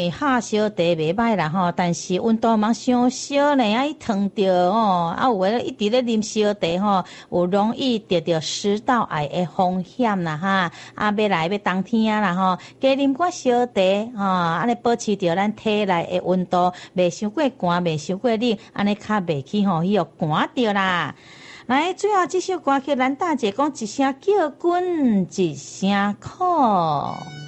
喝烧茶袂歹啦吼，但是温度嘛伤烧呢，啊，伊烫着哦，啊，有诶一直咧啉烧茶吼，有容易得到食道癌诶风险啦哈。啊，要冬天啊啦吼，加啉寡烧茶吼，安尼保持着咱体内诶温度，袂伤过寒，袂伤过冷，安尼较袂去吼，迄个寒着啦。来，最后这首歌曲，咱大姐讲一声叫滚，一声苦。